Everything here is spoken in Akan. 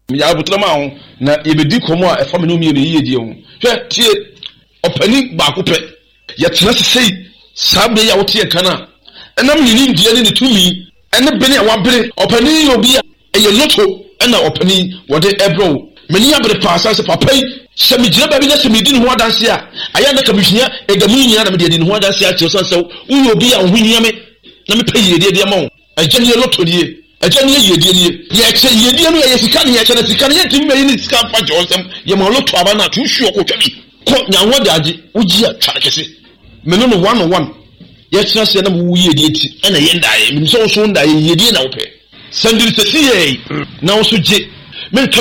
me ya butla ma ho na yebedi komo a efa me no mi ne yie die ho hwe tie opani ba ko pe ye tena sesei sabe ya wote ye kana enam yini ndie ne tumi ene bene wa bere opani obi a ye loto ena opani wode ebro meni abere paasa se papai se me gire ba bi na se me di ne ho adanse a aya na kamihia egamu nyina na me di ne ho adanse a che so se wo obi a ho hia me na me pay ye de ma wo agye ne loto die agye ne ye die nie ye che ye die no ye sika ne ye che na sika ne ye timi me ni sika fa josem ye ma loto aba na tu hwe ko twani ko nyanwo de agye ugi a twa kese me no 101 ye kyerɛ sɛ na wo ye die ti ɛna ye ndae me so so ndae ye die na wo pɛ sandiri sɛ sie na wo so gye me